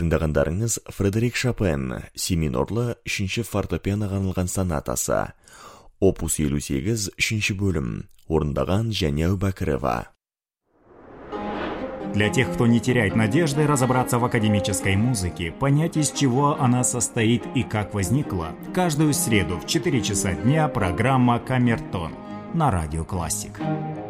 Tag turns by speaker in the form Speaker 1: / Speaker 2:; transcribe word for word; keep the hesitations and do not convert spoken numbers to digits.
Speaker 1: Тыңдағандарыңыз Фредерик Шопен, семинорлы үшінші фортепианоға арналған сонатасы. Опус елу сегіз, үшінші бөлім. Орындаған Жәния Әубәкірова.
Speaker 2: Для тех, кто не теряет надежды разобраться в академической музыке, понять, из чего она состоит и как возникла, каждую среду в четыре часа дня программа «Камертон» на Радио Классик.